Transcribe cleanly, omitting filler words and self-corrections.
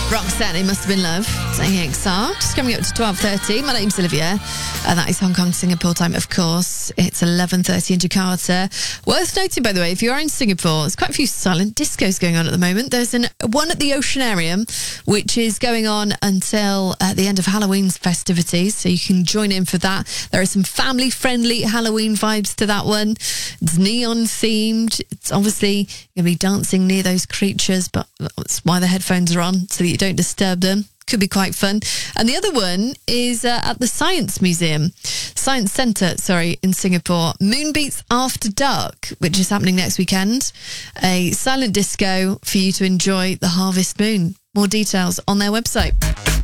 Roxanne, It Must Have Been Love, saying XR. Just coming up to 12:30. My name's Olivia, and that is Hong Kong, Singapore time, of course. It's 11:30 in Jakarta. Worth noting, by the way, if you are in Singapore, there's quite a few silent discos going on at the moment. There's one at the Oceanarium, which is going on until the end of Halloween's festivities, so you can join in for that. There are some family-friendly Halloween vibes to that one. It's neon-themed. It's obviously going to be dancing near those creatures, but that's why the headphones are on, so that you don't disturb them. Could be quite fun. And the other one is at the Science Centre, in Singapore. Moonbeats After Dark, which is happening next weekend. A silent disco for you to enjoy the harvest moon. More details on their website.